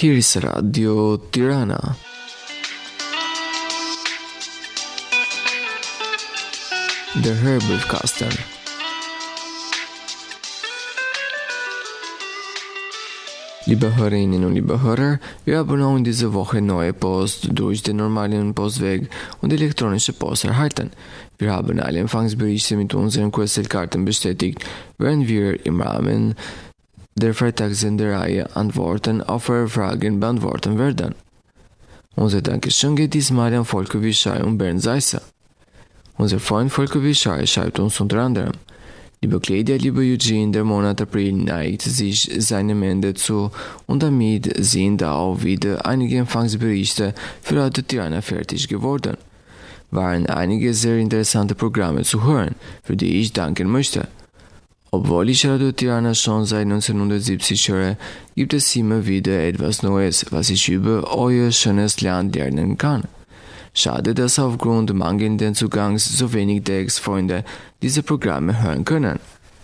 Hier ist Radio Tirana. Der Hörbriefkasten. Liebe Hörerinnen und liebe Hörer, wir haben auch in dieser Woche neue Post durch den normalen Postweg und elektronische Post erhalten. Wir haben alle Empfangsberichte mit unseren QSL-Karten bestätigt, während wir im Rahmen der Freitagssendereihe Antworten auf eure Fragen beantworten werden. Unser Dankeschön geht diesmal an Volker Wischei und Bernd Seisser. Unser Freund Volker Wischei schreibt uns unter anderem: Liebe Claudia, lieber Eugene, der Monat April neigt sich seinem Ende zu und damit sind auch wieder einige Empfangsberichte für Radio Tirana fertig geworden. Waren einige sehr interessante Programme zu hören, für die ich danken möchte. Obwohl ich Radio Tirana schon seit 1970 höre, gibt es immer wieder etwas Neues, was ich über euer schönes Land lernen kann. Schade, dass aufgrund mangelnden Zugangs so wenig der Ex-Freunde diese Programme hören können.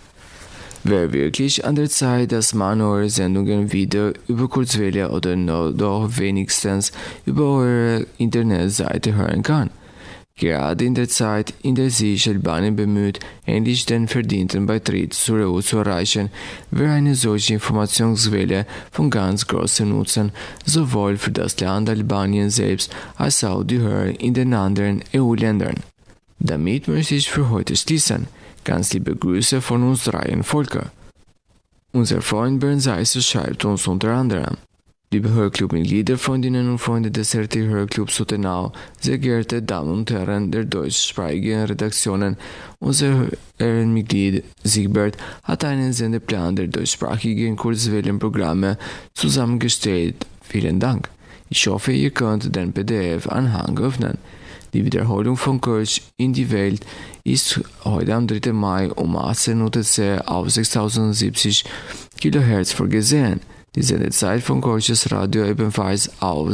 Wäre wirklich an der Zeit, dass man eure Sendungen wieder über Kurzwelle oder doch wenigstens über eure Internetseite hören kann. Gerade in der Zeit, in der sich Albanien bemüht, endlich den verdienten Beitritt zur EU zu erreichen, wäre eine solche Informationsquelle von ganz großem Nutzen, sowohl für das Land Albanien selbst als auch die Hörer in den anderen EU-Ländern. Damit möchte ich für heute schließen. Ganz liebe Grüße von uns dreien Volker. Unser Freund Bernd Seisser schreibt uns unter anderem: Liebe Hörclub-Mitglieder, Freundinnen und Freunde des RT-Hörclubs Sutenau, sehr geehrte Damen und Herren der deutschsprachigen Redaktionen, unser Ehrenmitglied Siegbert hat einen Sendeplan der deutschsprachigen Kurzwellenprogramme zusammengestellt. Vielen Dank. Ich hoffe, ihr könnt den PDF-Anhang öffnen. Die Wiederholung von Kölsch in die Welt ist heute am 3. Mai um 18 UTC auf 6070 kHz vorgesehen. Die Sendezeit von Kölsches Radio ebenfalls auf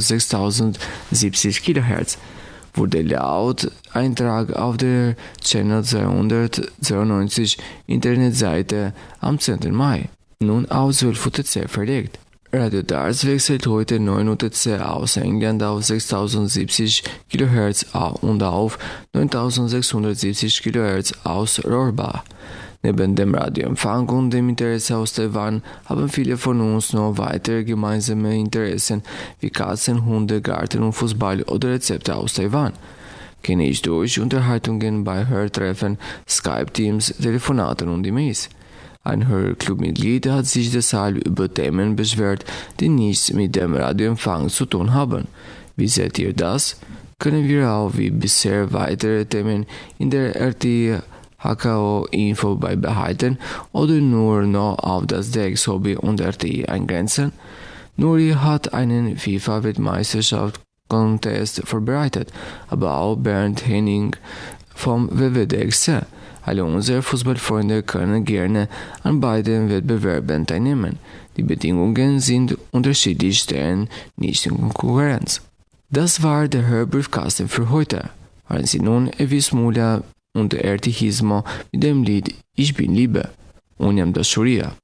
6070 kHz wurde laut Eintrag auf der Channel 292 Internetseite am 10. Mai nun auf 12 UTC verlegt. Radio Darts wechselt heute 9 UTC aus England auf 6070 kHz und auf 9670 kHz aus Rohrbach. Neben dem Radioempfang und dem Interesse aus Taiwan haben viele von uns noch weitere gemeinsame Interessen wie Katzen, Hunde, Garten und Fußball oder Rezepte aus Taiwan. Kenne ich durch Unterhaltungen bei Hörtreffen, Skype-Teams, Telefonaten und E-Mails. Ein Hörclub-Mitglied hat sich deshalb über Themen beschwert, die nichts mit dem Radioempfang zu tun haben. Wie seht ihr das? Können wir auch wie bisher weitere Themen in der HKO-Info beibehalten oder nur noch auf das DX-Hobby und RTI eingrenzen? Nuri hat einen FIFA-Weltmeisterschaft-Contest vorbereitet, aber auch Bernd Henning vom WWDXC. Alle unsere Fußballfreunde können gerne an beiden Wettbewerben teilnehmen. Die Bedingungen sind unterschiedlich, stehen nicht in Konkurrenz. Das war der Hörbriefkasten für heute. Hören Sie nun Evis Mulia und Erti Hismo mit dem Lied Ich bin Liebe. Uniam Dashuria.